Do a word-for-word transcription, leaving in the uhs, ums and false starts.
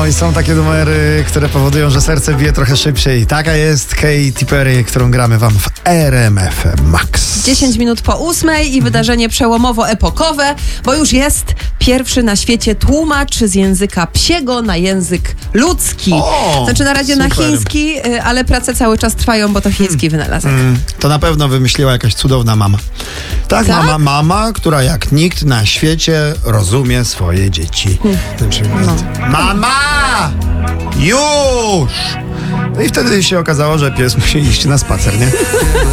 No i są takie numery, które powodują, że serce bije trochę szybciej. Taka jest Katy Perry, którą gramy wam w R M F Max. dziesięć minut po ósmej i wydarzenie przełomowo-epokowe, bo już jest pierwszy na świecie tłumacz z języka psiego na język ludzki. O, znaczy na razie na super. chiński, y, ale prace cały czas trwają, bo to chiński wynalazek. Mm, to na pewno wymyśliła jakaś cudowna mama. Tak, Tak? mama, mama, która jak nikt na świecie rozumie swoje dzieci. Znaczy, No. Mama! Już! No i wtedy się okazało, że pies musi iść na spacer, nie?